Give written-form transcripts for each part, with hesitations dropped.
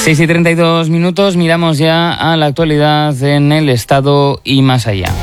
6:32, miramos ya a la actualidad en el Estado y más allá.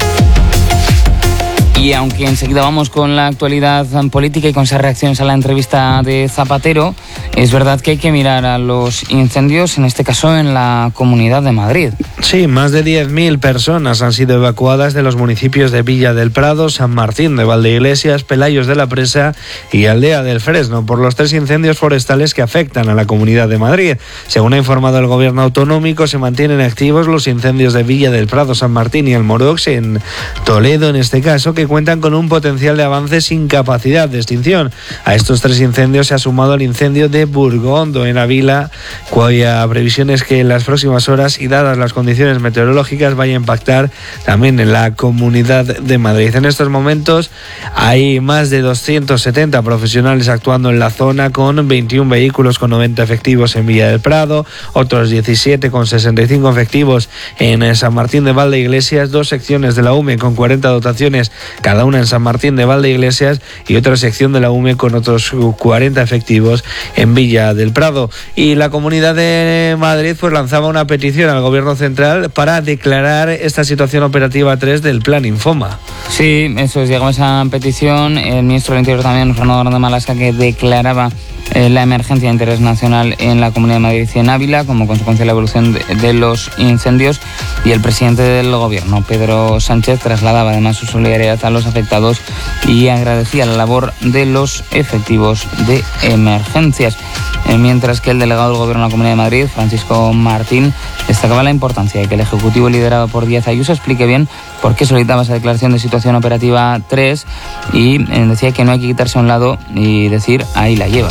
Y aunque enseguida vamos con la actualidad política y con esas reacciones a la entrevista de Zapatero, es verdad que hay que mirar a los incendios, en este caso en la Comunidad de Madrid. Sí, más de 10.000 personas han sido evacuadas de los municipios de Villa del Prado, San Martín de Valdeiglesias, Pelayos de la Presa y Aldea del Fresno por los 3 incendios forestales que afectan a la Comunidad de Madrid. Según ha informado el Gobierno autonómico, se mantienen activos los incendios de Villa del Prado, San Martín y Almorox en Toledo, en este caso, que cuentan con un potencial de avance sin capacidad de extinción. A estos 3 incendios se ha sumado el incendio de Burgondo en Ávila, cuya previsión es que en las próximas horas y dadas las condiciones meteorológicas vaya a impactar también en la Comunidad de Madrid. En estos momentos hay más de 270 profesionales actuando en la zona, con 21 vehículos con 90 efectivos en Villa del Prado, otros 17 con 65 efectivos en San Martín de Valdeiglesias, 2 secciones de la UME con 40 dotaciones cada una en San Martín de Valdeiglesias y otra sección de la UME con otros 40 efectivos en Villa del Prado. Y la Comunidad de Madrid pues lanzaba una petición al Gobierno central para declarar esta situación operativa 3 del Plan Infoma. Sí, eso es, llegó a esa petición el ministro del Interior también, Fernando Grande Marlasca, que declaraba la emergencia de interés nacional en la Comunidad de Madrid y en Ávila como consecuencia de la evolución de los incendios, y el presidente del Gobierno, Pedro Sánchez, trasladaba además su solidaridad a los afectados y agradecía la labor de los efectivos de emergencias. Mientras que el delegado del Gobierno de la Comunidad de Madrid, Francisco Martín, destacaba la importancia de que el Ejecutivo liderado por Díaz Ayuso explique bien por qué solicitaba esa declaración de situación operativa 3 y decía que no hay que quitarse a un lado y decir ahí la llevas.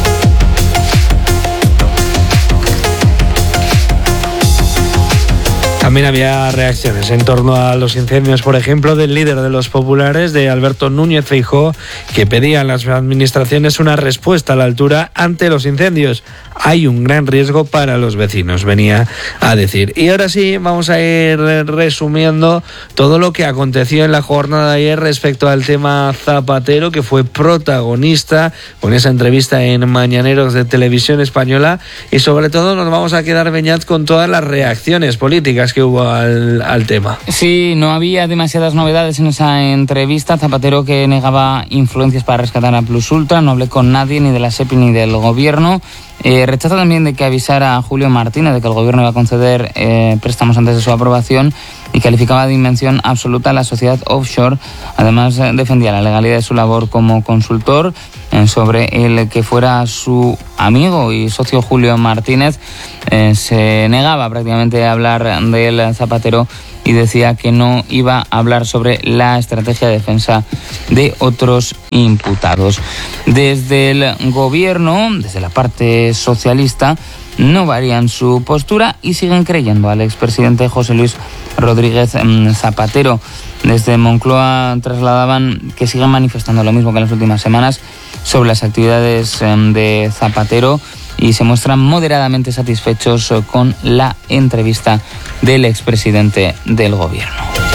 También había reacciones en torno a los incendios, por ejemplo, del líder de los populares, de Alberto Núñez Feijóo, que pedía a las administraciones una respuesta a la altura ante los incendios. Hay un gran riesgo para los vecinos, venía a decir. Y ahora sí, vamos a ir resumiendo todo lo que aconteció en la jornada de ayer respecto al tema Zapatero, que fue protagonista con esa entrevista en Mañaneros de Televisión Española, y sobre todo nos vamos a quedar, Beñat, con todas las reacciones políticas que hubo al tema. Sí, no había demasiadas novedades en esa entrevista. Zapatero, que negaba influencias para rescatar a Plus Ultra, no hablé con nadie, ni de la SEPI ni del Gobierno. Rechaza también de que avisara a Julio Martínez de que el Gobierno iba a conceder préstamos antes de su aprobación, y calificaba de invención absoluta la sociedad offshore. Además, defendía la legalidad de su labor como consultor sobre el que fuera su amigo y socio Julio Martínez. Se negaba prácticamente a hablar del Zapatero y decía que no iba a hablar sobre la estrategia de defensa de otros imputados. Desde el Gobierno, desde la parte socialista, no varían su postura y siguen creyendo al expresidente José Luis Rodríguez Zapatero. Desde Moncloa trasladaban que siguen manifestando lo mismo que en las últimas semanas sobre las actividades de Zapatero, y se muestran moderadamente satisfechos con la entrevista del expresidente del Gobierno.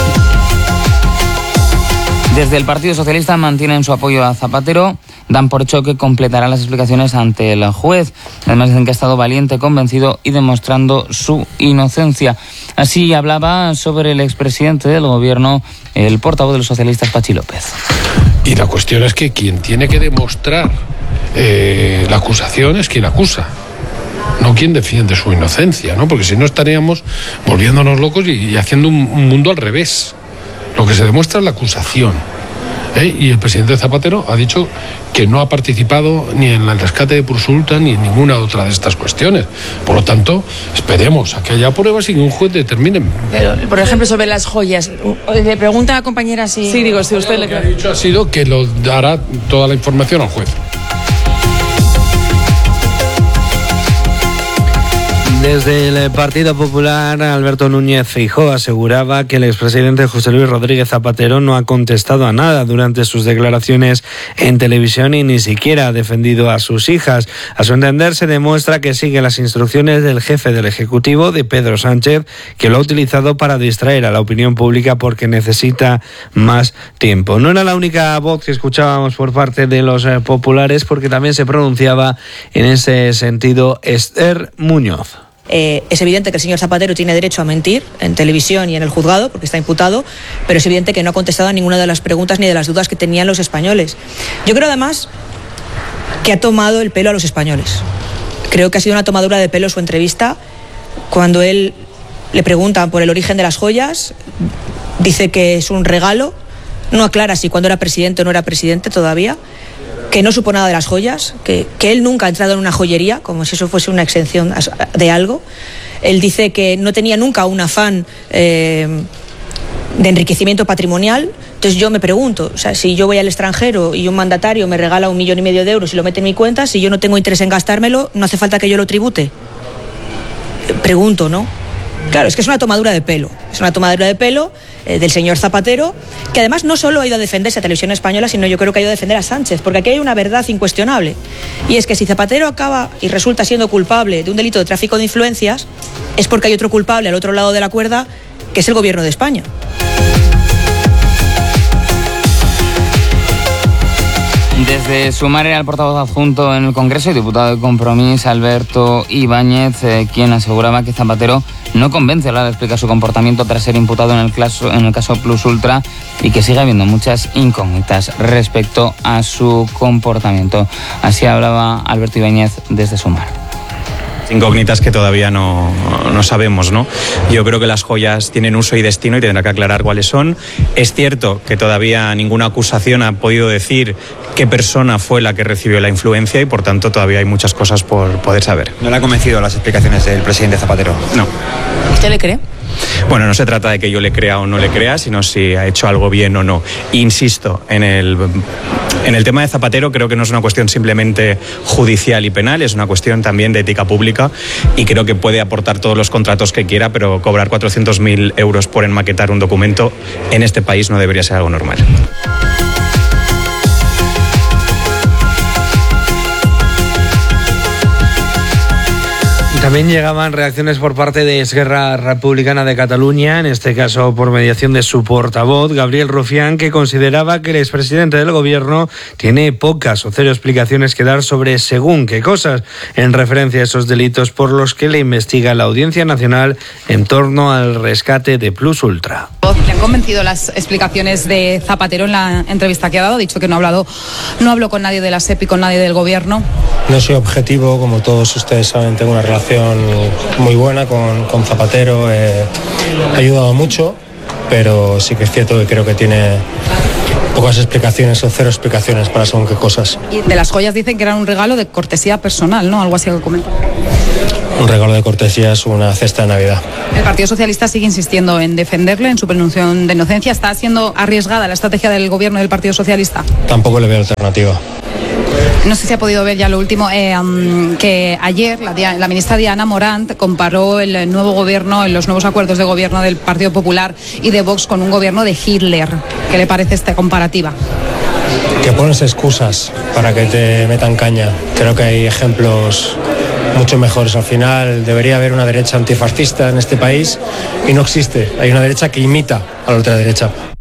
Desde el Partido Socialista mantienen su apoyo a Zapatero, dan por hecho que completará las explicaciones ante el juez. Además dicen que ha estado valiente, convencido y demostrando su inocencia. Así hablaba sobre el expresidente del Gobierno el portavoz de los socialistas, Pachi López. Y la cuestión es que quien tiene que demostrar la acusación es quien acusa, no quien defiende su inocencia, ¿no? Porque si no estaríamos volviéndonos locos y haciendo un mundo al revés. Lo que se demuestra es la acusación. Y el presidente Zapatero ha dicho que no ha participado ni en el rescate de Plus Ultra ni en ninguna otra de estas cuestiones. Por lo tanto, esperemos a que haya pruebas y que un juez determine. Pero, por ejemplo, sobre las joyas, le pregunta a la compañera si... Sí, digo, si usted lo que ha dicho ha sido que lo dará toda la información al juez. Desde el Partido Popular, Alberto Núñez Feijóo aseguraba que el expresidente José Luis Rodríguez Zapatero no ha contestado a nada durante sus declaraciones en televisión y ni siquiera ha defendido a sus hijas. A su entender, se demuestra que sigue las instrucciones del jefe del Ejecutivo, de Pedro Sánchez, que lo ha utilizado para distraer a la opinión pública porque necesita más tiempo. No era la única voz que escuchábamos por parte de los populares, porque también se pronunciaba en ese sentido Esther Muñoz. Es evidente que el señor Zapatero tiene derecho a mentir en televisión y en el juzgado, porque está imputado, pero es evidente que no ha contestado a ninguna de las preguntas ni de las dudas que tenían los españoles. Yo creo además que ha tomado el pelo a los españoles. Creo que ha sido una tomadura de pelo su entrevista. Cuando él le preguntan por el origen de las joyas, dice que es un regalo, no aclara si cuando era presidente o no era presidente todavía, que no supo nada de las joyas, que él nunca ha entrado en una joyería, como si eso fuese una exención de algo. Él dice que no tenía nunca un afán de enriquecimiento patrimonial. Entonces yo me pregunto, o sea, si yo voy al extranjero y un mandatario me regala 1,5 millones de euros y lo mete en mi cuenta, si yo no tengo interés en gastármelo, no hace falta que yo lo tribute. Pregunto, ¿no? Claro, es que es una tomadura de pelo. Es una tomadura de pelo del señor Zapatero, que además no solo ha ido a defenderse a Televisión Española, sino yo creo que ha ido a defender a Sánchez, porque aquí hay una verdad incuestionable. Y es que si Zapatero acaba y resulta siendo culpable de un delito de tráfico de influencias, es porque hay otro culpable al otro lado de la cuerda, que es el Gobierno de España. Desde Sumar era el portavoz adjunto en el Congreso y diputado de Compromís, Alberto Ibáñez, quien aseguraba que Zapatero no convence a la hora de explicar su comportamiento tras ser imputado en el caso Plus Ultra y que sigue habiendo muchas incógnitas respecto a su comportamiento. Así hablaba Alberto Ibáñez desde Sumar. Incógnitas que todavía no sabemos, ¿no? Yo creo que las joyas tienen uso y destino y tendrá que aclarar cuáles son. Es cierto que todavía ninguna acusación ha podido decir qué persona fue la que recibió la influencia y por tanto todavía hay muchas cosas por poder saber. ¿No le ha convencido las explicaciones del presidente Zapatero? No. ¿Usted le cree? Bueno, no se trata de que yo le crea o no le crea, sino si ha hecho algo bien o no. Insisto, en el tema de Zapatero creo que no es una cuestión simplemente judicial y penal, es una cuestión también de ética pública y creo que puede aportar todos los contratos que quiera, pero cobrar 400.000 euros por enmaquetar un documento en este país no debería ser algo normal. También llegaban reacciones por parte de Esquerra Republicana de Cataluña, en este caso por mediación de su portavoz, Gabriel Rufián, que consideraba que el expresidente del Gobierno tiene pocas o cero explicaciones que dar sobre según qué cosas, en referencia a esos delitos por los que le investiga la Audiencia Nacional en torno al rescate de Plus Ultra. ¿Le han convencido las explicaciones de Zapatero en la entrevista que ha dado? Ha dicho que no habló con nadie de la SEP y con nadie del Gobierno. No soy objetivo, como todos ustedes saben, tengo una relación muy buena con Zapatero, ha ayudado mucho, pero sí que es cierto que creo que tiene pocas explicaciones o cero explicaciones para según qué cosas. Y de las joyas dicen que eran un regalo de cortesía personal, ¿no? Algo así que comenta. Un regalo de cortesía es una cesta de Navidad. El Partido Socialista sigue insistiendo en defenderle, en su presunción de inocencia. ¿Está siendo arriesgada la estrategia del Gobierno del Partido Socialista? Tampoco le veo alternativa. No sé si se ha podido ver ya lo último, que ayer la ministra Diana Morant comparó el nuevo gobierno, los nuevos acuerdos de gobierno del Partido Popular y de Vox con un gobierno de Hitler. ¿Qué le parece esta comparativa? Que pones excusas para que te metan caña. Creo que hay ejemplos mucho mejores. Al final debería haber una derecha antifascista en este país y no existe. Hay una derecha que imita a la ultraderecha.